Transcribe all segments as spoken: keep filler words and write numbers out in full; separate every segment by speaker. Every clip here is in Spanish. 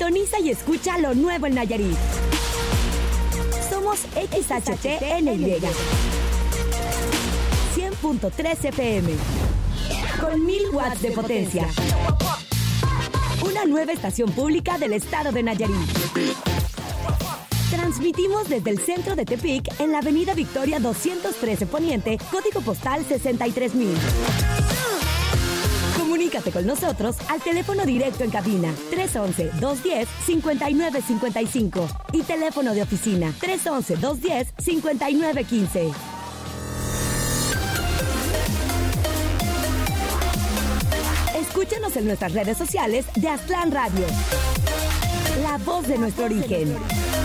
Speaker 1: Sintoniza y escucha lo nuevo en Nayarit. Somos X H T N Y. cien punto tres F M. Con mil watts de potencia. Una nueva estación pública del estado de Nayarit. Transmitimos desde el centro de Tepic en la avenida Victoria doscientos trece Poniente, código postal sesenta y tres mil. Comunícate con nosotros al teléfono directo en cabina tres once, dos diez, cincuenta y nueve cincuenta y cinco y teléfono de oficina tres once, dos diez, cincuenta y nueve quince. Escúchanos en nuestras redes sociales de Aztlán Radio. La voz de nuestro origen.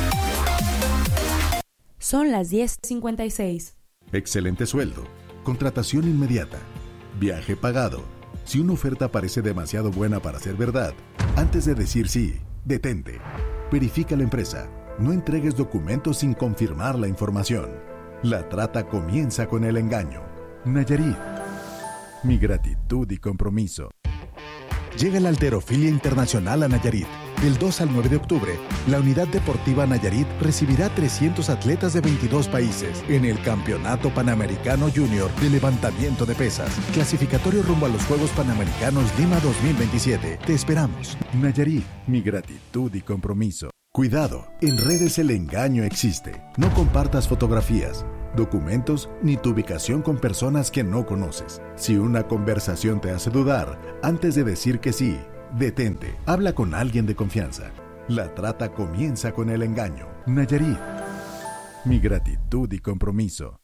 Speaker 2: Son las diez cincuenta y seis.
Speaker 3: Excelente sueldo, contratación inmediata, viaje pagado. Si una oferta parece demasiado buena para ser verdad, antes de decir sí, detente. Verifica la empresa. No entregues documentos sin confirmar la información. La trata comienza con el engaño. Nayarit. Mi gratitud y compromiso. Llega la Halterofilia Internacional a Nayarit. Del dos al nueve de octubre, la Unidad Deportiva Nayarit recibirá trescientos atletas de veintidós países en el Campeonato Panamericano Junior de Levantamiento de Pesas. Clasificatorio rumbo a los Juegos Panamericanos Lima dos mil veintisiete. Te esperamos. Nayarit, mi gratitud y compromiso. Cuidado, en redes el engaño existe. No compartas fotografías, documentos ni tu ubicación con personas que no conoces. Si una conversación te hace dudar, antes de decir que sí, detente. Habla con alguien de confianza. La trata comienza con el engaño. Nayarit. Mi gratitud y compromiso.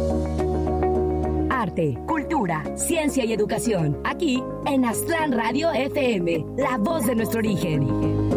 Speaker 1: Arte, cultura, ciencia y educación. Aquí en Aztlán Radio F M, la voz de nuestro origen.